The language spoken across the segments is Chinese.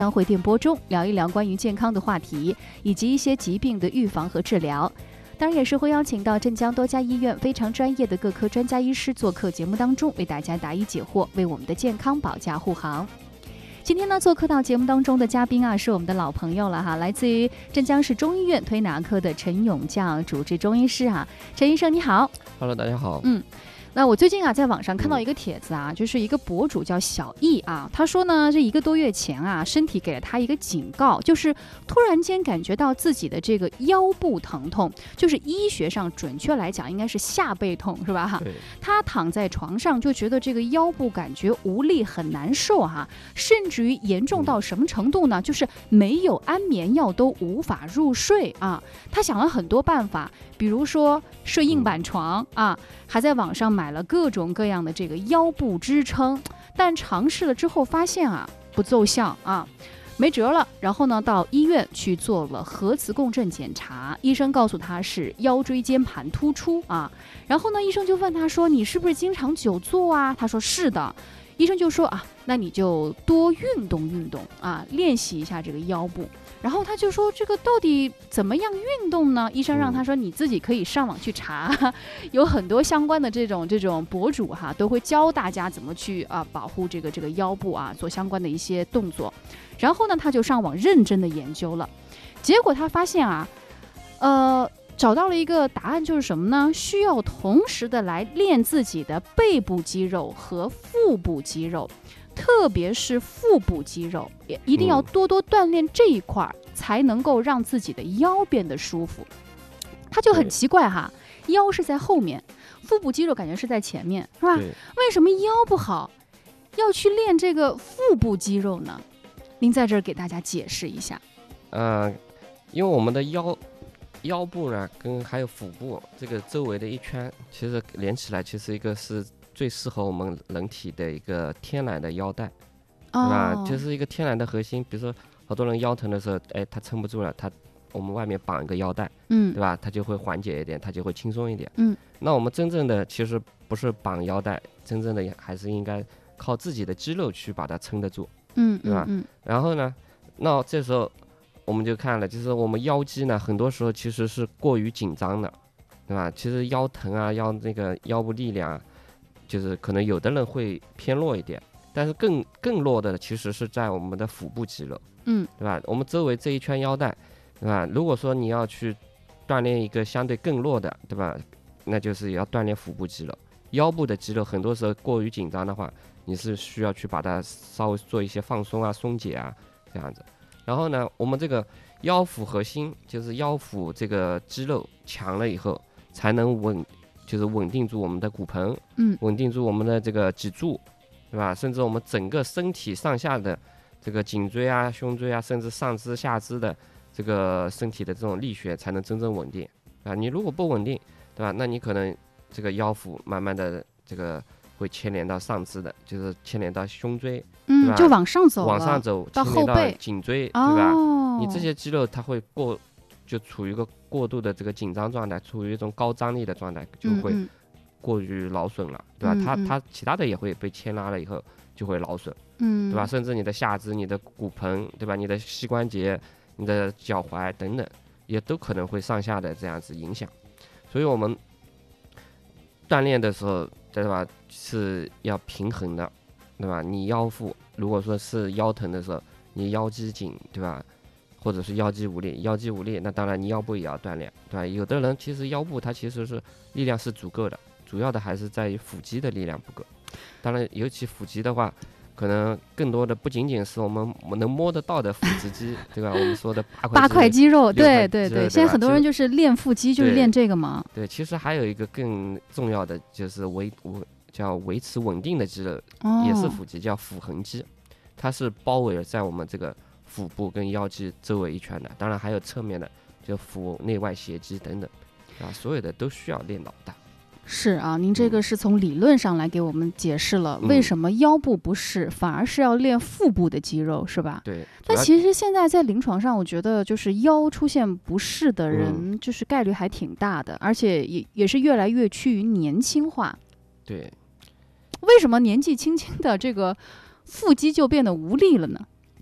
将会电波中聊一聊关于健康的话题，以及一些疾病的预防和治疗。当然也是会邀请到镇江多家医院非常专业的各科专家医师做客节目当中，为大家答疑解惑，为我们的健康保驾护航。今天呢，做客到节目当中的嘉宾啊，是我们的老朋友了哈，来自于镇江市中医院推拿科的陈永将主治中医师啊，陈医生你好。 Hello， 大家好。 那我最近啊，在网上看到一个帖子啊，就是一个博主叫小易啊，他说呢，这1个多月前啊，身体给了他一个警告，就是突然间感觉到自己的这个腰部疼痛，就是医学上准确来讲应该是下背痛，是吧？哈，他躺在床上就觉得这个腰部感觉无力，很难受哈，甚至于严重到什么程度呢？就是没有安眠药都无法入睡啊。他想了很多办法，比如说睡硬板床啊，还在网上买了各种各样的这个腰部支撑，但尝试了之后发现啊不奏效啊，没辙了。然后呢，到医院去做了核磁共振检查，医生告诉他是腰椎间盘突出啊。然后呢，医生就问他说：“你是不是经常久坐啊？”他说：“是的。”医生就说啊，那你就多运动运动啊，练习一下这个腰部。然后他就说，这个到底怎么样运动呢？医生让他说，你自己可以上网去查，有很多相关的这种博主哈，都会教大家怎么去保护这个腰部啊，做相关的一些动作。然后呢，他就上网认真的研究了，结果他发现啊，找到了一个答案，就是什么呢？需要同时的来练自己的背部肌肉和腹部肌肉，特别是腹部肌肉，也一定要多多锻炼这一块，才能够让自己的腰变得舒服。他就很奇怪哈，腰是在后面，腹部肌肉感觉是在前面，是吧？为什么腰不好，要去练这个腹部肌肉呢？您在这儿给大家解释一下。 因为我们的腰部呢，跟还有腹部这个周围的一圈，其实连起来，其实一个是最适合我们人体的一个天然的腰带，对吧？就是一个天然的核心。比如说，好多人腰疼的时候，他撑不住了，我们外面绑一个腰带，对吧？它就会缓解一点，它就会轻松一点。那我们真正的其实不是绑腰带，真正的还是应该靠自己的肌肉去把它撑得住，对吧？然后呢，那这时候我们就看了，就是我们腰肌呢，很多时候其实是过于紧张的，对吧？其实腰疼啊，腰部力量，就是可能有的人会偏弱一点，但是更弱的其实是在我们的腹部肌肉，对吧？我们周围这一圈腰带，对吧？如果说你要去锻炼一个相对更弱的，对吧？那就是要锻炼腹部肌肉。腰部的肌肉很多时候过于紧张的话，你是需要去把它稍微做一些放松啊、松解啊这样子。然后呢，我们这个腰腹核心，就是腰腹这个肌肉强了以后，才能稳定住我们的骨盆，稳定住我们的这个脊柱，对吧？甚至我们整个身体上下的这个颈椎啊、胸椎啊，甚至上肢、下肢的这个身体的这种力学才能真正稳定啊。你如果不稳定，对吧？那你可能这个腰腹慢慢的这个会牵连到上肢的，就是牵连到胸椎，对吧？ 就往上走到后背、颈椎，对吧？你这些肌肉它会就处于一个过度的这个紧张状态，处于一种高张力的状态，就会过于劳损了，对吧？它其他的也会被牵拉了以后就会劳损，对吧？甚至你的下肢、你的骨盆，对吧？你的膝关节、你的脚踝等等，也都可能会上下的这样子影响。所以我们锻炼的时候，对吧，是要平衡的，对吧？你腰腹如果说是腰疼的时候，你腰肌紧，对吧？或者是腰肌无力，那当然你腰部也要锻炼，对吧？有的人其实腰部它其实是力量是足够的，主要的还是在于腹肌的力量不够。当然，尤其腹肌的话，可能更多的不仅仅是我们能摸得到的腹直肌，对吧？我们说的八块肌肉，对，现在很多人就是练腹肌，就是练这个嘛。 对，其实还有一个更重要的就是维持稳定的肌肉，也是腹肌，叫腹横肌，它是包围在我们这个腹部跟腰肌周围一圈的，当然还有侧面的，就腹内外斜肌等等，啊，所有的都需要练脑袋。 是啊，您这个是从理论上来给我们解释了为什么腰部不适，反而是要练腹部的肌肉，是吧？ 对。 但其实现在在临床上，我觉得就是腰出现不适的人，就是概率还挺大的，而且也是越来越趋于年轻化。 对。 为什么年纪轻轻的这个腹肌就变得无力了呢？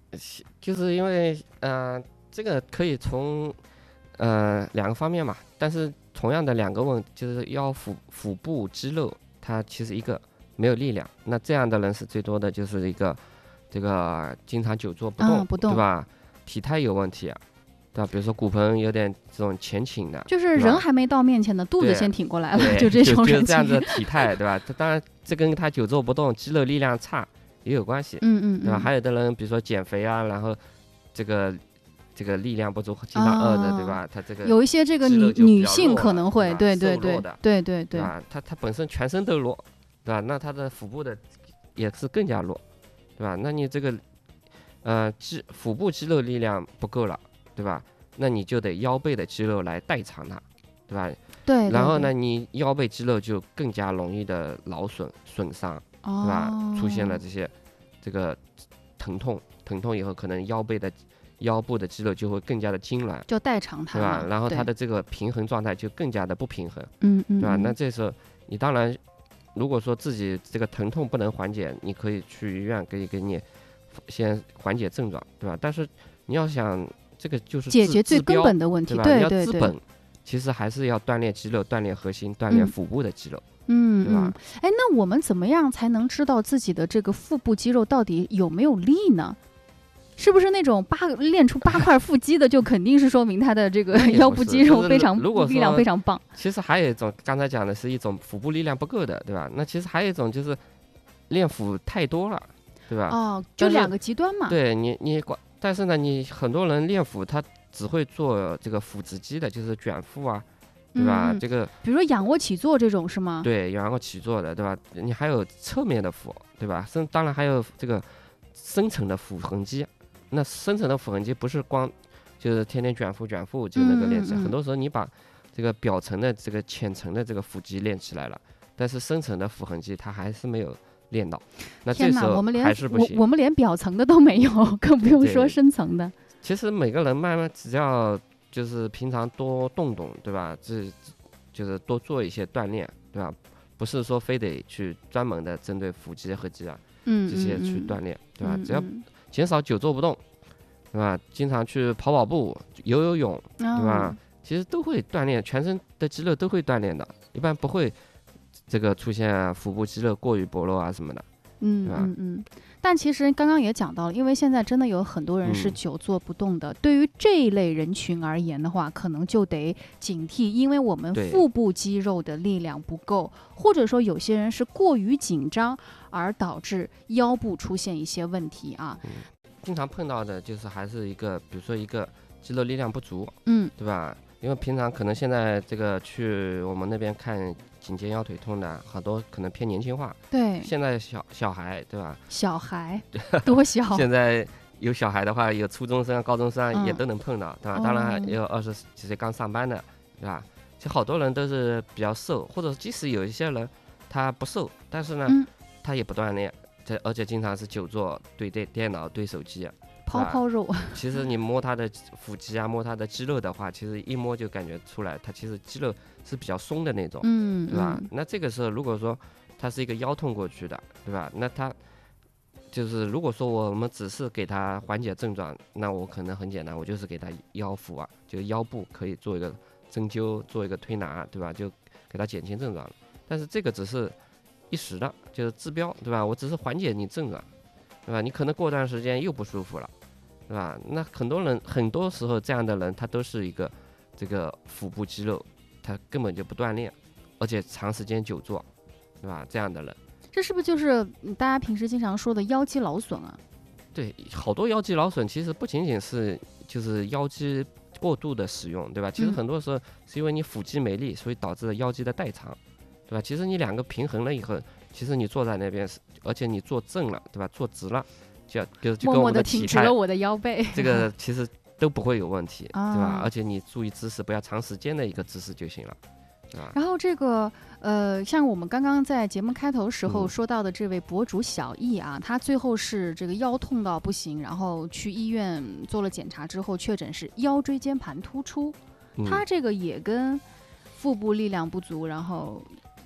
就是因为这个可以从两个方面嘛，但是同样的两个就是腰腹部肌肉，它其实一个没有力量，那这样的人是最多的，就是一个这个经常久坐不动，对吧？体态有问题啊，对吧？比如说骨盆有点这种前倾的， 就是人还没到面前呢，肚子先挺过来了，就这种人就是这样子的体态，对吧？当然这跟他久坐不动、肌肉力量差也有关系，对吧？还有的人比如说减肥啊，然后这个力量不足，经常饿的，对吧？他这个有一些这个女性可能会，对， 啊，他本身全身都弱，对吧？那他的腹部的也是更加弱，对吧？那你这个腹部肌肉力量不够了，对吧？那你就得腰背的肌肉来代偿它，对吧？ 对。 然后呢，你腰背肌肉就更加容易的劳损伤，对吧？出现了这个疼痛以后，可能腰部的肌肉就会更加的痉挛， 就代偿它， 对吧？然后它的这个平衡状态就更加的不平衡， 对吧？那这时候你当然，如果说自己这个疼痛不能缓解，你可以去医院给你先缓解症状，对吧？但是你要想这个就是解决最根本的问题， 对，要治本，其实还是要锻炼肌肉、锻炼核心、锻炼腹部的肌肉，对吧？ 哎，那我们怎么样才能知道自己的这个腹部肌肉到底有没有力呢？是不是那种练出8块腹肌的，就肯定是说明他的这个腰部肌肉非常力量非常棒？ 其实还有一种，刚才讲的是一种腹部力量不够的，对吧？那其实还有一种就是练腹太多了，对吧？ 就两个极端嘛。 对但是呢，你很多人练腹，他只会做这个腹直肌的，就是卷腹啊，对吧？这个比如说仰卧起坐这种是吗？ 对，仰卧起坐的，对吧？你还有侧面的腹，对吧？当然还有这个深层的腹横肌。那深层的腹横肌不是光就是天天卷腹就能够练起来，很多时候你把这个表层的这个浅层的这个腹肌练起来了，但是深层的腹横肌它还是没有练到。那这时候还是不行。 我们连表层的都没有，更不用说深层的。 其实每个人慢慢只要就是平常多动，对吧？就是多做一些锻炼，对吧？不是说非得去专门的针对腹肌和肌啊这些去锻炼，对吧？只要减少久坐不动，对吧？经常去跑步、游泳，对吧？其实都会锻炼全身的肌肉，都会锻炼的，一般不会这个出现腹部肌肉过于薄弱啊什么的。 但其实刚刚也讲到了，因为现在真的有很多人是久坐不动的，对于这一类人群而言的话，可能就得警惕，因为我们腹部肌肉的力量不够，或者说有些人是过于紧张而导致腰部出现一些问题啊。 经常碰到的就是还是比如说一个肌肉力量不足，对吧？因为平常可能现在这个去我们那边看颈肩腰腿痛的很多可能偏年轻化， 对， 现在小孩，对吧？ 小孩多小？ 现在有小孩的话，有初中生、高中生也都能碰到，对吧？当然也有20几岁刚上班的，对吧？其实好多人都是比较瘦，或者即使有一些人他不瘦，但是呢，他也不锻炼，而且经常是久坐对电脑对手机。 泡肉， 其实你摸他的腹肌啊，摸他的肌肉的话，其实一摸就感觉出来，他其实肌肉是比较松的那种，对吧？那这个时候如果说他是一个腰痛过去的，对吧？那他就是如果说我们只是给他缓解症状，那我可能很简单，我就是给他腰腹啊，就腰部可以做一个针灸，做一个推拿，对吧？就给他减轻症状了。但是这个只是一时的，就是治标，对吧？我只是缓解你症状，对吧？你可能过段时间又不舒服了。对吧？那很多时候这样的人，他都是一个这个腹部肌肉，他根本就不锻炼，而且长时间久坐，对吧？这样的人， 这是不是就是大家平时经常说的腰肌劳损啊？ 对，好多腰肌劳损其实不仅仅是就是腰肌过度的使用，对吧？其实很多时候是因为你腹肌没力，所以导致了腰肌的代偿，对吧？其实你两个平衡了以后，其实你坐在那边，而且你坐正了，对吧？坐直了。就默默地挺直了我的腰背， 这个其实都不会有问题，对吧？而且你注意姿势，不要长时间的一个姿势就行了，对吧？ 然后这个像我们刚刚在节目开头时候说到的这位博主小易啊，他最后是这个腰痛到不行，然后去医院做了检查之后，确诊是腰椎间盘突出，他这个也跟腹部力量不足，然后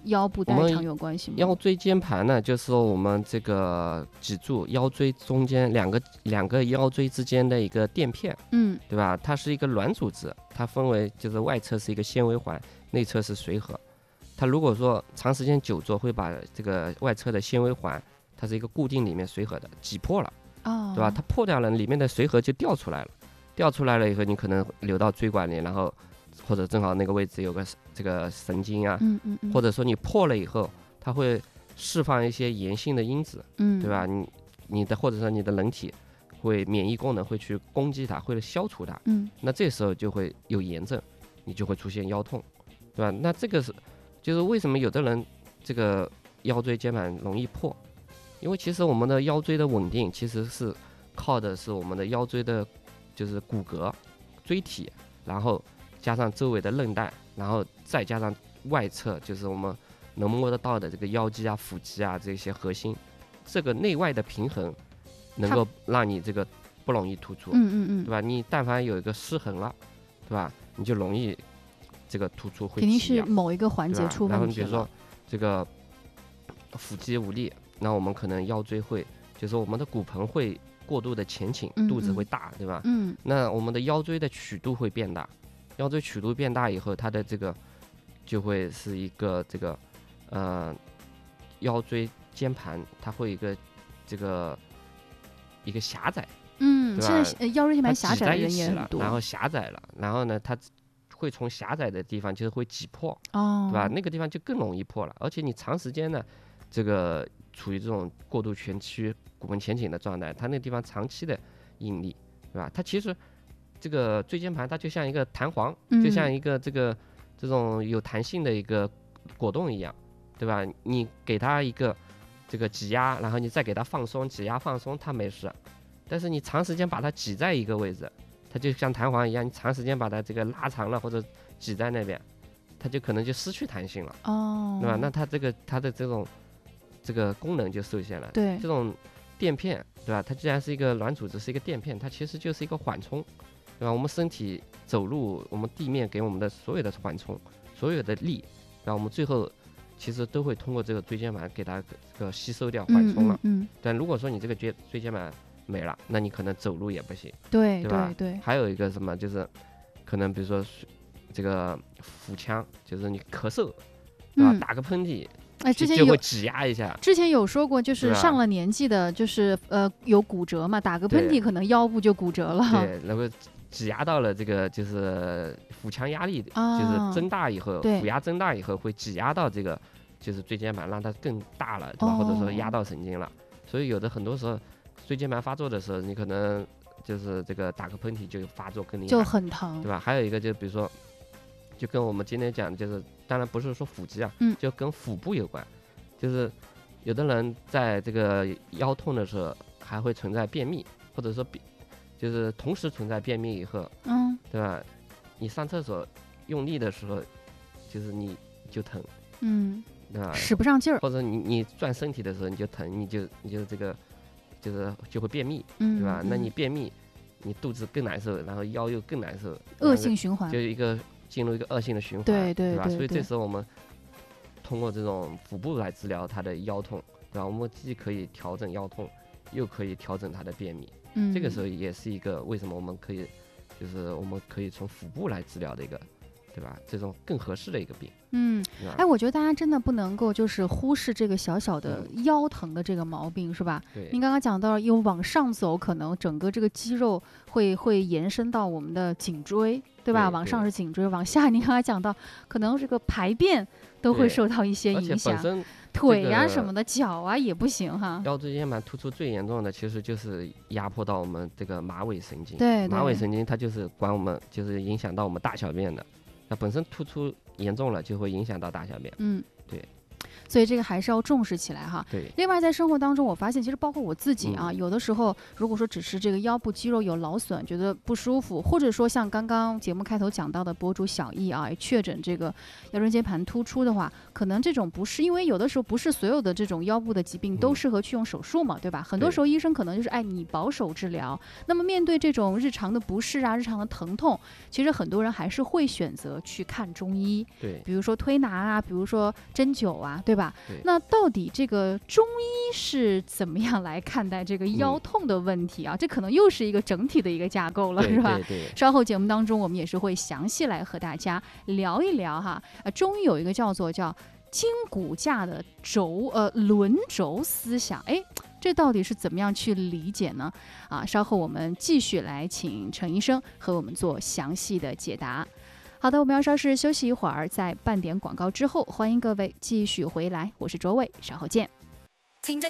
腰部代偿有关系吗？ 腰椎间盘呢，就是说我们这个脊柱、腰椎中间两个腰椎之间的一个垫片，对吧？它是一个软组织，它分为就是外侧是一个纤维环，内侧是髓核。它如果说长时间久坐，会把这个外侧的纤维环，它是一个固定里面髓核的挤破了，对吧？它破掉了，里面的髓核就掉出来了，掉出来了以后，你可能流到椎管里，然后或者正好那个位置有个这个神经啊，或者说你破了以后，它会释放一些炎性的因子，对吧？你的或者说你的人体会免疫功能会去攻击它，会消除它，那这时候就会有炎症，你就会出现腰痛，对吧？那这个是就是为什么有的人这个腰椎间盘容易破，因为其实我们的腰椎的稳定其实是靠的是我们的腰椎的，就是骨骼、椎体，然后加上周围的韧带，然后再加上外侧，就是我们能摸得到的这个腰肌啊、腹肌啊这些核心，这个内外的平衡，能够让你这个不容易突出，对吧？你但凡有一个失衡了，对吧？你就容易这个突出会肯定是某一个环节出问题了。 然后你比如说这个腹肌无力，那我们可能腰椎会，就是我们的骨盆会过度的前倾，肚子会大，对吧？那我们的腰椎的曲度会变大。腰椎曲度变大以后，它的这个就会是一个这个腰椎间盘，它会一个这个一个狭窄， 现在腰椎间盘狭窄的人也很多， 然后狭窄了，然后呢，它会从狭窄的地方就是会挤破，对吧？那个地方就更容易破了，而且你长时间呢，这个处于这种过度前屈、骨盆前倾的状态，它那个地方长期的应力，对吧？它其实这个椎间盘它就像一个弹簧，就像一个这种有弹性的一个果冻一样，对吧？你给它一个这个挤压，然后你再给它放松，挤压放松，它没事。但是你长时间把它挤在一个位置，它就像弹簧一样，你长时间把它这个拉长了或者挤在那边，它就可能就失去弹性了，对吧？那它的这种这个功能就受限了。 对， 这种垫片，对吧？它既然是一个软组织，是一个垫片，它其实就是一个缓冲，对吧？我们身体走路，我们地面给我们的所有的缓冲，所有的力，然后我们最后其实都会通过这个椎间盘给它这个吸收掉、缓冲了。但如果说你这个椎间盘没了，那你可能走路也不行， 对吧？ 对。 还有一个什么，就是可能比如说这个腹腔，就是你咳嗽，对吧？打个喷嚏。 之前就会挤压一下。 之前有说过，就是上了年纪的，就是有骨折嘛，打个喷嚏可能腰部就骨折了。 对，然后挤压到了这个就是腹腔压力，就是增大以后，腹压增大以后会挤压到这个就是椎间盘，让它更大了，对吧？或者说压到神经了。所以有的很多时候椎间盘发作的时候，你可能就是这个打个喷嚏就发作更厉害， 就很疼， 对吧？还有一个就比如说，就跟我们今天讲，就是当然不是说腹肌啊，就跟腹部有关，就是有的人在这个腰痛的时候还会存在便秘，或者说就是同时存在便秘以后，对吧？你上厕所用力的时候，就是你就疼，对吧？ 使不上劲儿， 或者你转身体的时候你就疼，你就这个就会便秘，对吧？那你便秘，你肚子更难受，然后腰又更难受， 恶性循环， 就进入一个恶性的循环， 对吧？所以这时候我们通过这种腹部来治疗他的腰痛，对吧？我们既可以调整腰痛，又可以调整他的便秘，这个时候也是一个为什么我们可以，就是我们可以从腹部来治疗的一个，对吧？这种更合适的一个病。 我觉得大家真的不能够就是忽视这个小小的腰疼的这个毛病，是吧？ 对。 您刚刚讲到，因为往上走，可能整个这个肌肉会延伸到我们的颈椎，对吧？往上是颈椎，往下您刚才讲到，可能这个排便都会受到一些影响， 而且本身腿啊什么的，脚啊也不行哈。 腰椎间盘突出最严重的其实就是压迫到我们这个马尾神经， 对， 马尾神经它就是管我们，就是影响到我们大小便的。那本身突出严重了，就会影响到大小便。 对。 所以这个还是要重视起来哈。 对。 另外，在生活当中，我发现其实包括我自己啊，有的时候如果说只是这个腰部肌肉有劳损，觉得不舒服，或者说像刚刚节目开头讲到的博主小易啊，确诊这个腰椎间盘突出的话，可能这种不是因为有的时候不是所有的这种腰部的疾病都适合去用手术嘛，对吧？很多时候医生可能就是你保守治疗。那么面对这种日常的不适啊、日常的疼痛，其实很多人还是会选择去看中医。 对， 比如说推拿啊，比如说针灸啊，对吧？ 对。 那到底这个中医是怎么样来看待这个腰痛的问题啊？这可能又是一个整体的一个架构了，是吧？ 对。 稍后节目当中，我们也是会详细来和大家聊一聊哈。中医有一个叫筋骨架的轮轴思想，这到底是怎么样去理解呢？稍后我们继续来请陈医生和我们做详细的解答。好的，我们要稍事休息一会儿，在半点广告之后，欢迎各位继续回来，我是卓伟，稍后见。听着